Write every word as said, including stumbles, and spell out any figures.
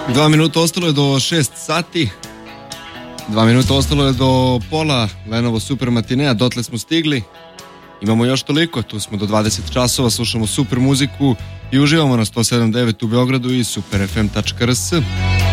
Dva minuta ostalo je do šest sati. Dva minuta ostalo je do pola Lenovo Super Matinea, dotle smo stigli. Imamo još toliko, tu smo do dvadeset časova, slušamo super muziku i uživamo na sto sedam devet u Beogradu i super f m tačka r s.